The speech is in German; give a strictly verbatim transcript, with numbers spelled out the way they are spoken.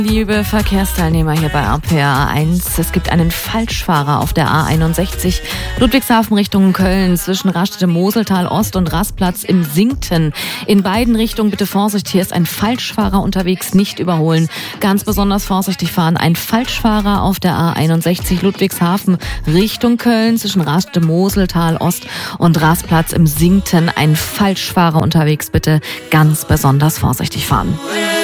Liebe Verkehrsteilnehmer hier bei R P R eins, es gibt einen Falschfahrer auf der A einundsechzig Ludwigshafen Richtung Köln zwischen Rastede-Moseltal Ost und Rastplatz im Sinkten. In beiden Richtungen bitte Vorsicht, hier ist ein Falschfahrer unterwegs, nicht überholen. Ganz besonders vorsichtig fahren, ein Falschfahrer auf der A einundsechzig Ludwigshafen Richtung Köln zwischen Rastede-Moseltal Ost und Rastplatz im Sinkten. Ein Falschfahrer unterwegs, bitte ganz besonders vorsichtig fahren.